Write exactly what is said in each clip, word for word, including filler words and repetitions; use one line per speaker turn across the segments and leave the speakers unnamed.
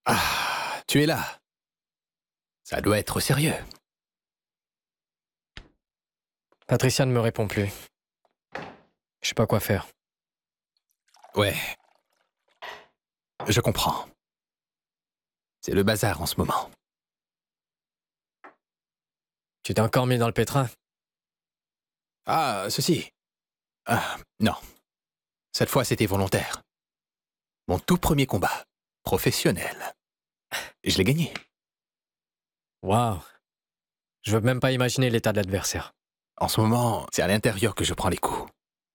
Ah, tu es là. Ça doit être sérieux.
Patricia ne me répond plus. Je sais pas quoi faire.
Ouais. Je comprends. C'est le bazar en ce moment.
Tu t'es encore mis dans le pétrin?
Ah, ceci. Ah, non. Cette fois, c'était volontaire. Mon tout premier combat. Professionnel. Et je l'ai gagné.
Waouh. Je veux même pas imaginer l'état de l'adversaire.
En ce moment, c'est à l'intérieur que je prends les coups.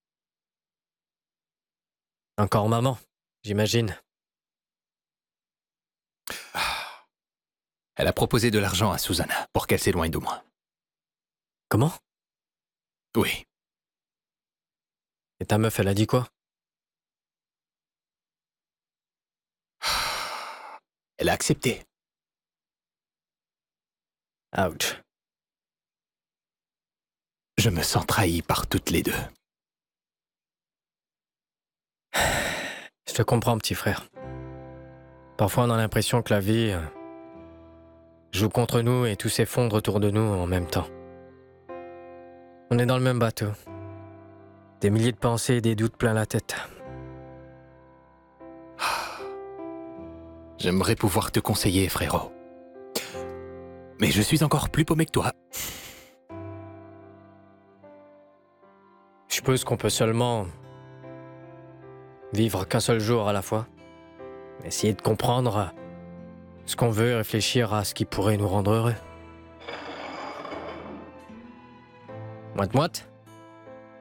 Encore maman, j'imagine.
Ah. Elle a proposé de l'argent à Susanna pour qu'elle s'éloigne de moi.
Comment?
Oui.
Et ta meuf, elle a dit quoi?
Elle a accepté.
Ouch.
Je me sens trahi par toutes les deux.
Je te comprends, petit frère. Parfois, on a l'impression que la vie euh, joue contre nous et tout s'effondre autour de nous en même temps. On est dans le même bateau. Des milliers de pensées et des doutes plein la tête.
J'aimerais pouvoir te conseiller, frérot. Mais je suis encore plus paumé que toi.
Je suppose qu'on peut seulement vivre qu'un seul jour à la fois. Essayer de comprendre ce qu'on veut et réfléchir à ce qui pourrait nous rendre heureux. Moite-moite.